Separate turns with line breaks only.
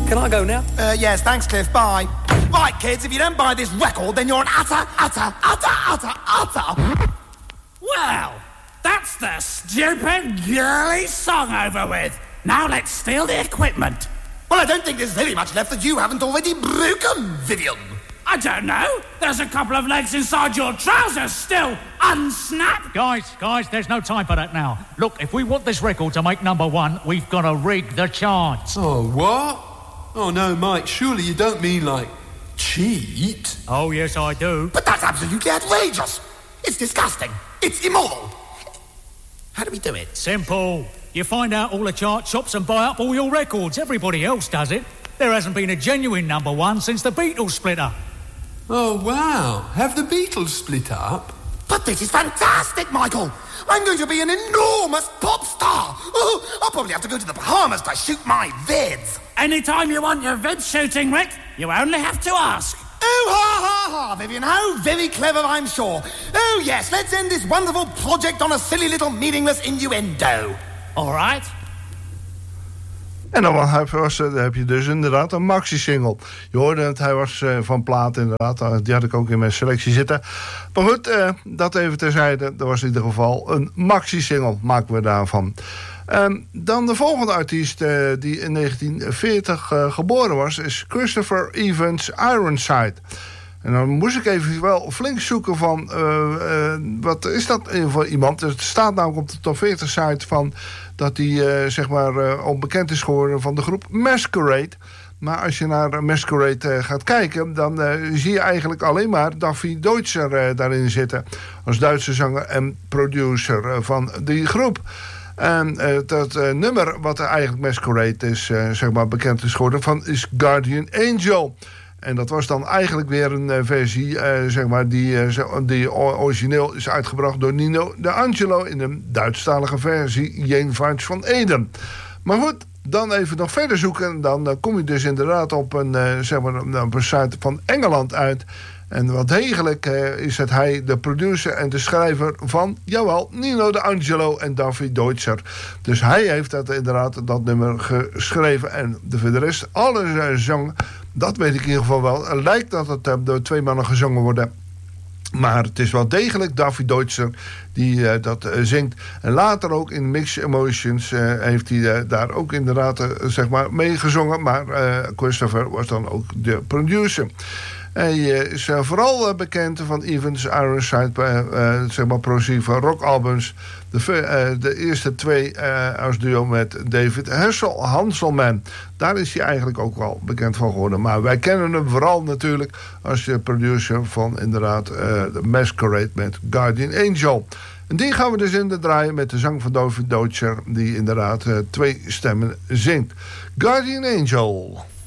Can I go now?
Yes, thanks, Cliff. Bye. Right, kids, if you don't buy this record, then you're an utter.
Well, that's the stupid, girly song over with. Now let's steal the equipment.
Well, I don't think there's very much left that you haven't already broken, Vivian.
I don't know. There's a couple of legs inside your trousers still unsnapped.
Guys, there's no time for that now. Look, if we want this record to make number one, we've got to rig the charts.
Oh, what? Oh, no, Mike, surely you don't mean, like, cheat?
Oh, yes, I do.
But that's absolutely outrageous. It's disgusting. It's immoral. How do we do it?
Simple. You find out all the chart shops and buy up all your records. Everybody else does it. There hasn't been a genuine number one since the Beatles split up.
Oh, wow. Have the Beatles split up?
But this is fantastic, Michael. I'm going to be an enormous pop star. Oh, I'll probably have to go to the Bahamas to shoot my vids.
Anytime you want your vid shooting, Rick, you only have to ask.
Oh, ha, Vivian. How very clever, I'm sure. Oh, yes, let's end this wonderful project on a silly little meaningless innuendo.
All right.
En dan heb je dus inderdaad een maxi-single. Je hoorde het, hij was van plaat inderdaad. Die had ik ook in mijn selectie zitten. Maar goed, dat even terzijde. Dat was in ieder geval een maxi-single, maken we daarvan. Dan de volgende artiest die in 1940 geboren was, is Christopher Evans Ironside. En dan moest ik even wel flink zoeken van, wat is dat voor iemand? Het staat namelijk op de top 40 site van dat hij zeg maar onbekend is geworden van de groep Masquerade. Maar als je naar Masquerade gaat kijken, dan zie je eigenlijk alleen maar Daffy Deutscher daarin zitten. Als Duitse zanger en producer van die groep. En dat nummer wat eigenlijk Masquerade is, zeg maar bekend is geworden van, is Guardian Angel. En dat was dan eigenlijk weer een versie, zeg maar, die origineel is uitgebracht door Nino D'Angelo in een Duitsstalige versie, Jenvaarts van Eden. Maar goed, dan even nog verder zoeken. Dan kom je dus inderdaad op een, zeg maar, op een site van Engeland uit. En wat degelijk is het hij de producer en de schrijver van, jawel, Nino D'Angelo en Daffy Deutscher. Dus hij heeft dat inderdaad, dat nummer geschreven. En voor de rest, alle zang, dat weet ik in ieder geval wel. Lijkt dat het door twee mannen gezongen worden. Maar het is wel degelijk Daffy Deutscher die dat zingt. En later ook in Mixed Emotions heeft hij daar ook inderdaad zeg maar mee gezongen. Maar Christopher was dan ook de producer. Hij is vooral bekend van Evans Ironside, zeg maar progressieve rockalbums. De eerste twee als duo met David Hasselman. Daar is hij eigenlijk ook wel bekend van geworden. Maar wij kennen hem vooral natuurlijk als de producer van inderdaad The Masquerade met Guardian Angel. En die gaan we dus in de draaien met de zang van David Deutscher, die inderdaad twee stemmen zingt. Guardian Angel.